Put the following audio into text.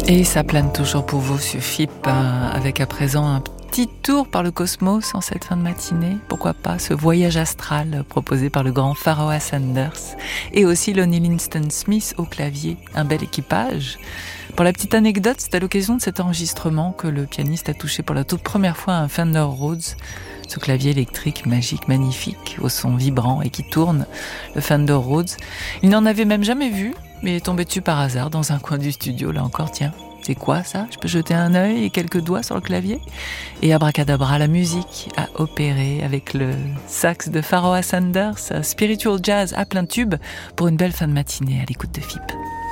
Et ça plane toujours pour vous sur FIP, avec à présent un petit tour par le cosmos en cette fin de matinée. Pourquoi pas ce voyage astral proposé par le grand Pharoah Sanders et aussi Lonnie Liston Smith au clavier. Un bel équipage. Pour la petite anecdote, c'est à l'occasion de cet enregistrement que le pianiste a touché pour la toute première fois un Fender Rhodes, ce clavier électrique magique, magnifique, au son vibrant et qui tourne, le Fender Rhodes. Il n'en avait même jamais vu, mais est tombé dessus par hasard dans un coin du studio, là encore, tiens. C'est quoi ça? Je peux jeter un œil et quelques doigts sur le clavier? Et abracadabra, la musique a opéré avec le sax de Pharoah Sanders, spiritual jazz à plein tube pour une belle fin de matinée à l'écoute de FIP.